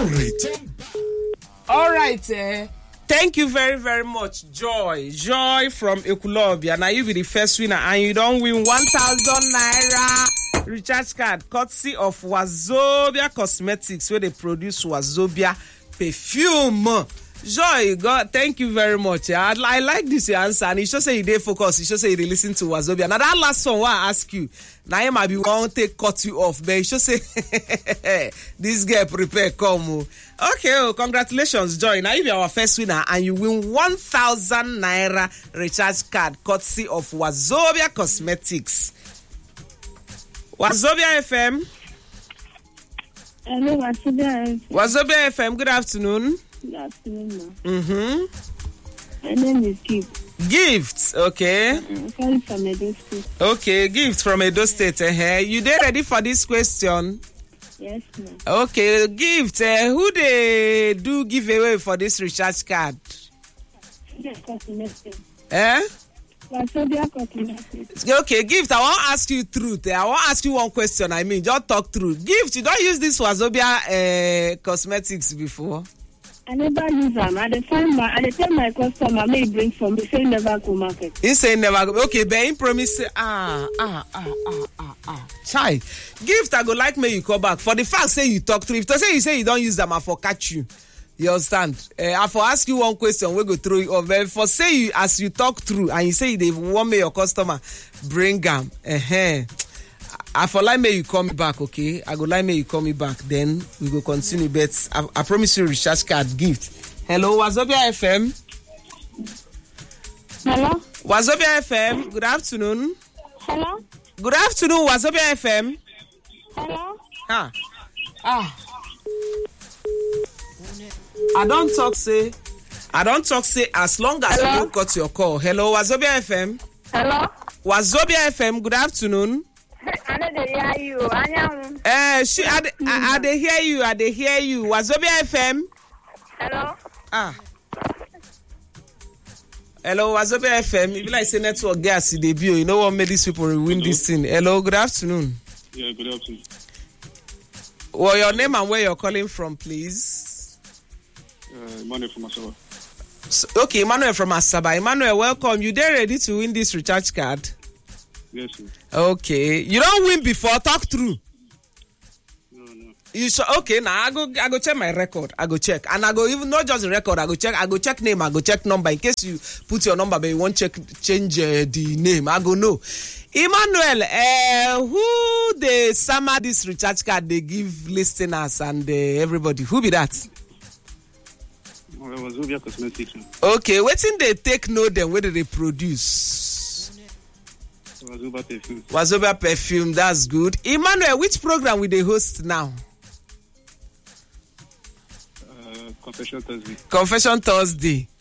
All right. Thank you very, very much, Joy. Joy from Ekulobia. Now you be the first winner and you don't win 1,000 naira recharge card courtesy of Wazobia Cosmetics where they produce Wazobia perfume. Joy, God, thank you very much. I like this answer and it should say you did focus. It should say you listen to Wazobia. Now that last one I ask you, now you might be one take cut you off, but you should say this girl prepare come. Okay, congratulations, Joy. Now you're our first winner and you win 1,000 naira recharge card courtesy of Wazobia Cosmetics. Wazobia FM. Hello, Wazobia FM. Wazobia FM, good afternoon. Good afternoon, ma. Mm-hmm. My name is Gift. Gift, okay. I'm calling from Edo State. Okay, Gift from Edo State. You dey ready for this question? Yes, ma'am. Okay, Gift. Who they do giveaway for this recharge card? Wazobia Cosmetics. Okay, Gift, I want to ask you truth. I want to ask you one question. Just talk through. Gift, you don't use this Wazobia Cosmetics before? I never use them. I tell my customer, may bring for me. Say never go market. He say never go. Okay, but he promise say, Chai. Gift, I go like me you call back. For the fact say you talk through. If to say you say you don't use them, I for catch you. You understand? I for ask you one question, we go through it over. For say you as you talk through and you say they want me your customer bring them. I for like me you call me back, okay? I go like me you call me back. Then we go continue. But I promise you recharge card Gift. Hello, Wazobia FM. Hello. Wazobia FM. Good afternoon. Hello. Good afternoon, Wazobia FM. Hello. I don't talk say as long as you don't cut your call. Hello, Wazobia FM. Hello. Wazobia FM, good afternoon. I don't hear you. I dey hear you. Wazobia FM. Hello. Hello, Wazobia FM. If like say network gas debut, you know what made these people win this thing. Hello, good afternoon. Yeah, good afternoon. Well, your name and where you're calling from, please. Emmanuel from Asaba. Okay, Emmanuel from Asaba. Emmanuel, welcome. You there ready to win this recharge card? Yes, sir. Okay. You don't win before, talk through. No. You sure? Okay, now I go check my record. I go check. And I go even not just the record, I go check name, I go check number. In case you put your number but you won't change the name. I go no. Emmanuel, who the summer this recharge card they give listeners and everybody? Who be that? Wazobia Cosmetics. Okay, wetin they take know them? Where do they produce? Wazobia Perfume. Wazobia Perfume, that's good. Emmanuel, which program will they host now? Confession Thursday. Confession Thursday.